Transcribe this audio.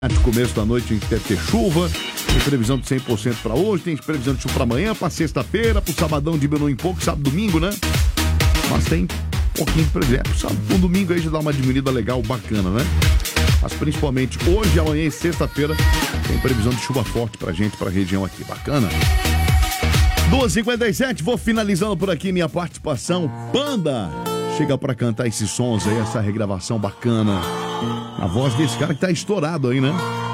Começo da noite a gente deve ter chuva. Tem previsão de 100% para hoje, tem previsão de chuva para amanhã, para sexta-feira, para o sabadão diminui um pouco, sábado, domingo, né? Mas tem um pouquinho de previsão. Sábado, um domingo aí já dá uma diminuída legal, bacana, né? Mas principalmente hoje, amanhã e sexta-feira tem previsão de chuva forte pra gente, pra região aqui, bacana. 2h57, vou finalizando por aqui minha participação. Panda chega pra cantar esses sons aí, essa regravação bacana. A voz desse cara que tá estourado aí, né?